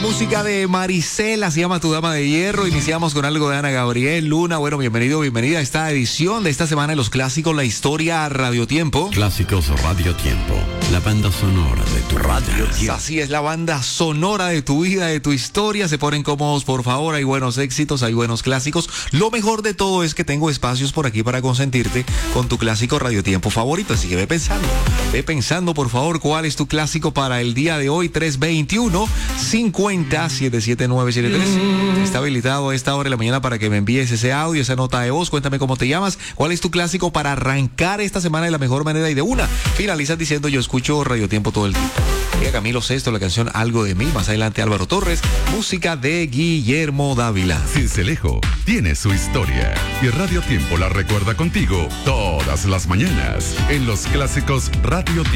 música de Marisela, se llama Tu Dama de Hierro. Iniciamos con algo de Ana Gabriel, Luna. Bueno, bienvenida a esta edición de esta semana de los clásicos, la historia a Radio Tiempo. Clásicos Radio Tiempo, la banda sonora de tu radio. Así es, la banda sonora de tu vida, de tu historia. Se ponen cómodos, por favor. Hay buenos éxitos, hay buenos clásicos. Lo mejor de todo es que tengo espacios por aquí para consentirte con tu clásico Radio Tiempo favorito. Así que ve pensando, por favor, cuál es tu clásico para el día de hoy. 321-50-77973. Está habilitado a esta hora de la mañana para que me envíes ese audio, esa nota de voz. Cuéntame cómo te llamas, cuál es tu clásico para arrancar esta semana de la mejor manera, y de una finalizas diciendo: yo escucho Radio Tiempo todo el tiempo. Y a Camilo Sesto, la canción Algo de Mí. Más adelante Álvaro Torres, música de Guillermo Dávila. Cincelejo tiene su historia y Radio Tiempo la recuerda contigo todas las mañanas en los clásicos Radio Tiempo.